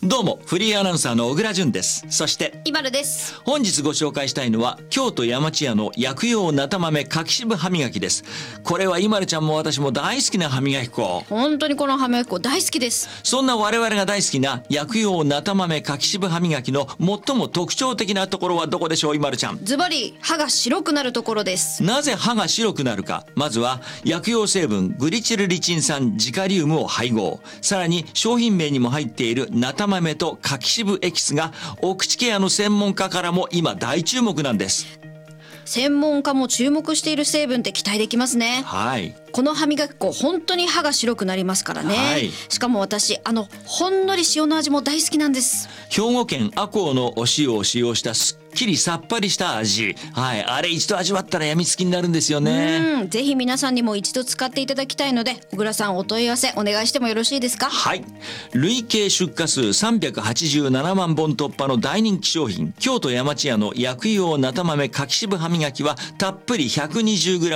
どうもフリーアナウンサーの小倉淳です。そしてイバルです。 本日ご紹介したいのは京都山千屋の薬用なた豆柿渋歯磨きです。これはイマルちゃんも私も大好きな歯磨き粉。 本当にこの歯磨き粉大好きです。 そんな我々が大好きな薬用なた豆柿渋歯磨きの最も特徴的なところはどこでしょう、イマルちゃん。 ズバリ歯が白くなるところです。 なぜ歯が白くなるか。まずは薬用成分グリチルリチン酸ジカリウムを配合、さらに商品名にも入っているなた豆と柿渋エキスがお口ケアの専門家からも今大注目なんです。 専門家も注目している成分って期待できますね。 はい。 この歯磨き粉本当に歯が白くなりますからね、 はい、 しかも私ほんのり塩の味も大好きなんです。 兵庫県赤穂のお塩を使用したすっきりさっぱりした味、はい、あれ一度味わったらやみつきになるんですよね。 ぜひ皆さんにも一度使っていただきたいので、小倉さんお問い合わせお願いしてもよろしいですか。 はい。累計出荷数387万本突破の大人気商品、京都山千屋の薬用なた豆柿渋歯磨きはたっぷり 120g